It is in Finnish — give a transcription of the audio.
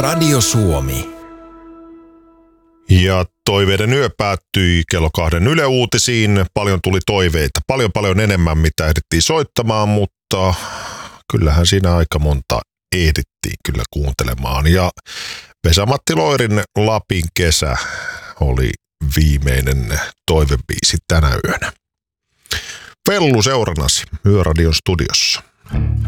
Radio Suomi. Ja toiveiden yö päättyi kello 2 Yle Uutisiin. Paljon tuli toiveita, paljon enemmän mitä ehdittiin soittamaan, mutta kyllähän siinä aika monta ehdittiin kyllä kuuntelemaan. Ja Vesa-Matti Loirin Lapin kesä oli viimeinen toivebiisi tänä yönä. Vellu seurannasi Yöradion studiossa.